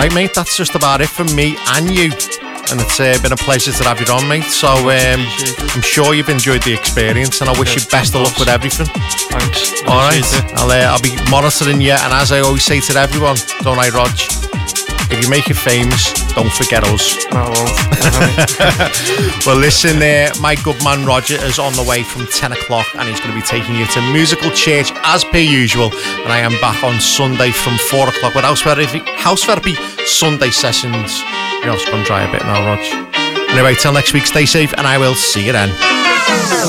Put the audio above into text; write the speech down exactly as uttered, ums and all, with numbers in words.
Right, mate, that's just about it from me and you. And it's uh, been a pleasure to have you on, mate. So um, I'm sure you've enjoyed the experience, and I wish yeah, you best of luck with everything. Thanks. All right, I'll, uh, I'll be monitoring you, and as I always say to everyone, don't I, Rog? If you make it famous, don't forget us. No, I won't. Well, listen, uh, my good man Roger is on the way from ten o'clock, and he's going to be taking you to Musical Church as per usual. And I am back on Sunday from four o'clock with House Therapy, House Therapy Sunday sessions. You're also going to try a bit now, Rog. Anyway, till next week, stay safe, and I will see you then.